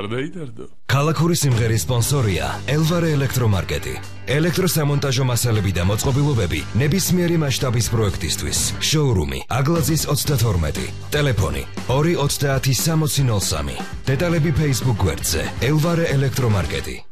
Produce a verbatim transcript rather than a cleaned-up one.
არ დაიდარდო. ქალაქური სიმღერის სპონსორია ელვარე ელექტრომარკეტი. ელექტროსამონტაჟო მასალები და მოწყობილობები ნებისმიერი მასშტაბის პროექტისთვის. შოურუმი აგლაძის ოცდათორმეტი. ტელეფონი ორი ოცდაათი სამოცი ნოლ სამი. დეტალები Facebook გვერდზე ელვარე ელექტრომარკეტი.